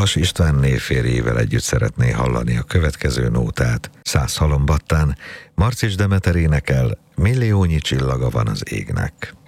Balas István névférjével együtt szeretné hallani a következő nótát. 100 halombattán Marcics Demeter énekel, milliónyi csillaga van az égnek.